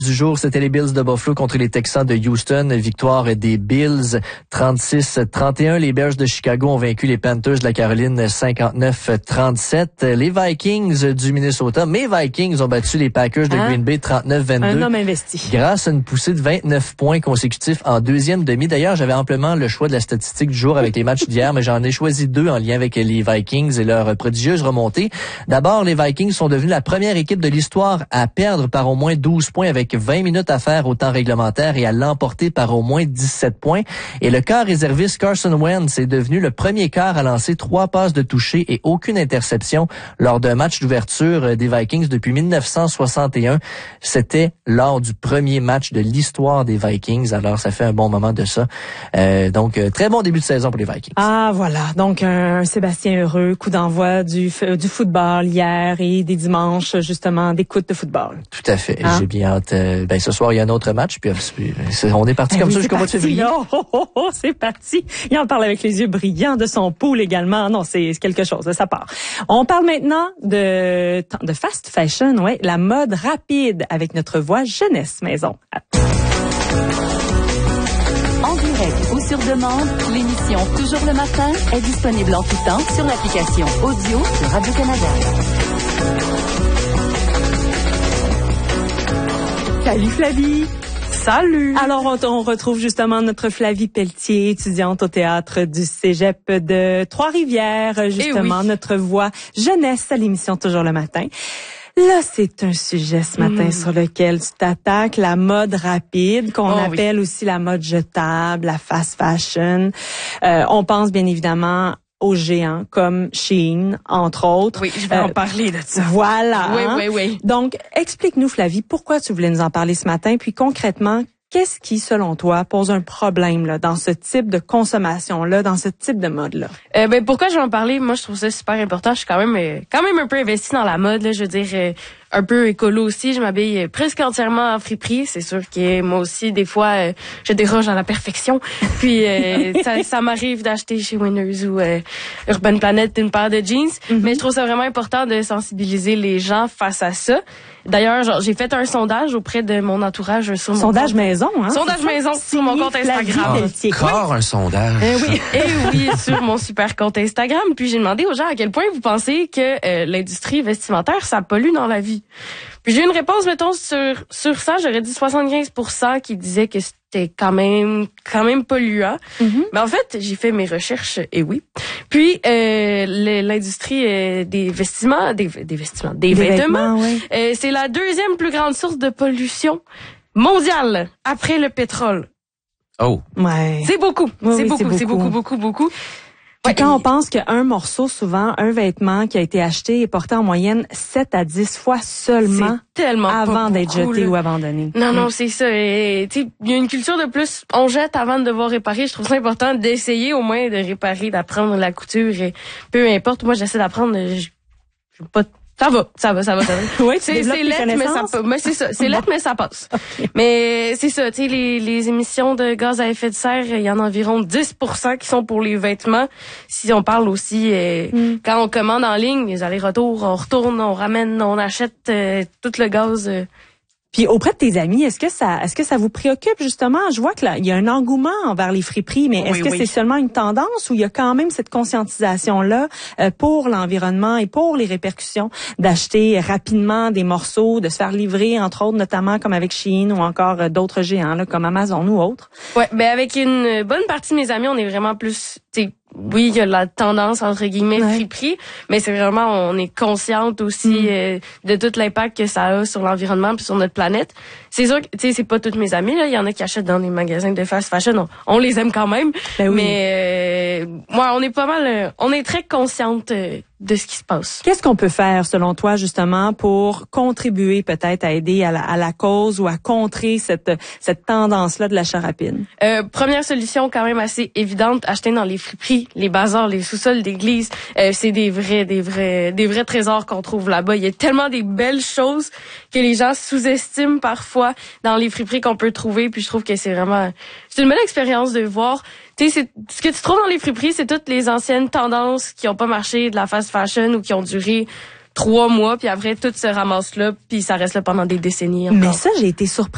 Du jour, c'était les Bills de Buffalo contre les Texans de Houston. Victoire des Bills 36-31. Les Bears de Chicago ont vaincu les Panthers de la Caroline 59-37. Les Vikings du Minnesota, mes Vikings ont battu les Packers de Green Bay 39-22. Un homme investi. Grâce à une poussée de 29 points consécutifs en deuxième demi. D'ailleurs, j'avais amplement le choix de la statistique du jour avec les matchs d'hier, mais j'en ai choisi 2 en lien avec les Vikings et leur prodigieuse remontée. D'abord, les Vikings sont devenus la première équipe de l'histoire à perdre par au moins 12 points avec 20 minutes à faire au temps réglementaire et à l'emporter par au moins 17 points. Et le quart réserviste Carson Wentz est devenu le premier quart à lancer 3 passes de toucher et aucune interception lors d'un match d'ouverture des Vikings depuis 1961. C'était lors du premier match de l'histoire des Vikings. Alors, ça fait un bon moment de ça. Donc, très bon début de saison pour les Vikings. Ah, voilà. Donc, un Sébastien heureux, coup d'envoi du football hier et des dimanches, justement, d'écoute de football. Tout à fait. J'ai bien hâte. Ce soir, il y a un autre match, puis on est parti comme ça jusqu'au mois de février. C'est parti. Il en parle avec les yeux brillants de son pool également. Non, c'est quelque chose, ça part. On parle maintenant de fast fashion, ouais, la mode rapide avec notre voix jeunesse maison. En direct ou sur demande, l'émission Toujours le matin est disponible en tout temps sur l'application audio de Radio-Canada. Salut Flavie. Salut! Alors, on retrouve justement notre Flavie Pelletier, étudiante au théâtre du Cégep de Trois-Rivières, justement, notre voix jeunesse à l'émission Toujours le matin. Là, c'est un sujet ce matin sur lequel tu t'attaques, la mode rapide, qu'on appelle aussi la mode jetable, la fast fashion. On pense bien évidemment aux géants comme Shein, entre autres. Oui, je vais en parler de ça. Voilà. Oui. Donc, explique-nous, Flavie, pourquoi tu voulais nous en parler ce matin, puis concrètement, qu'est-ce qui, selon toi, pose un problème là dans ce type de consommation-là, dans ce type de mode-là? Pourquoi je vais en parler? Moi, je trouve ça super important. Je suis quand même un peu investie dans la mode, là. Je veux dire, un peu écolo aussi. Je m'habille presque entièrement en friperie. C'est sûr que moi aussi, des fois, je déroge à la perfection. Puis, ça m'arrive d'acheter chez Winners ou Urban Planet une paire de jeans. Mais je trouve ça vraiment important de sensibiliser les gens face à ça. D'ailleurs, j'ai fait un sondage auprès de mon entourage sur mon sondage maison, hein? Sondage maison sur mon compte Instagram. Encore un sondage. Oui, sur mon super compte Instagram. Puis j'ai demandé aux gens à quel point vous pensez que l'industrie vestimentaire, ça pollue dans la vie. Puis j'ai eu une réponse, mettons, sur ça, j'aurais dit 75% qui disaient que c'était quand même polluant. Mais en fait, j'ai fait mes recherches et oui. Puis l'industrie des vêtements, c'est la deuxième plus grande source de pollution mondiale après le pétrole. Oh. Ouais. C'est beaucoup. Oui, c'est beaucoup. Puis quand on pense qu'un morceau, souvent, un vêtement qui a été acheté est porté en moyenne 7 à 10 fois seulement avant d'être jeté ou abandonné. Non, c'est ça. Il y a une culture de plus, on jette avant de devoir réparer. Je trouve ça important d'essayer au moins de réparer, d'apprendre la couture. Et peu importe, moi j'essaie d'apprendre. Je pas. Ça va. Oui, c'est lettre, mais ça passe. Mais c'est ça, c'est lettre, mais ça passe. Okay. Mais c'est ça, tu sais, les émissions de gaz à effet de serre, il y en a environ 10% qui sont pour les vêtements. Si on parle aussi, quand on commande en ligne, les allers-retours, on retourne, on ramène, on achète tout le gaz. Puis auprès de tes amis, est-ce que ça vous préoccupe justement? Je vois que là, il y a un engouement envers les friperies, mais est-ce que c'est seulement une tendance ou il y a quand même cette conscientisation-là pour l'environnement et pour les répercussions d'acheter rapidement des morceaux, de se faire livrer, entre autres, notamment comme avec Shein ou encore d'autres géants là, comme Amazon ou autres? Ouais, avec une bonne partie de mes amis, on est vraiment plus, oui, il y a la tendance, entre guillemets, friperie, mais c'est vraiment, on est consciente aussi de tout l'impact que ça a sur l'environnement puis sur notre planète. C'est sûr que, c'est pas toutes mes amies, là. Il y en a qui achètent dans les magasins de fast fashion. On les aime quand même. Mais, on est pas mal, on est très consciente de ce qui se passe. Qu'est-ce qu'on peut faire, selon toi, justement, pour contribuer peut-être à aider à la cause ou à contrer cette tendance-là de l'achat rapide? Première solution quand même assez évidente, acheter dans les friperies, les bazars, les sous-sols d'église. C'est des vrais trésors qu'on trouve là-bas. Il y a tellement des belles choses que les gens sous-estiment parfois dans les friperies qu'on peut trouver. Puis je trouve que c'est une belle expérience de voir. Tu sais, ce que tu trouves dans les friperies, c'est toutes les anciennes tendances qui ont pas marché de la fast fashion ou qui ont duré 3 mois, puis après tout se ramasse là, puis ça reste là pendant des décennies encore. Mais ça, j'ai été surprise.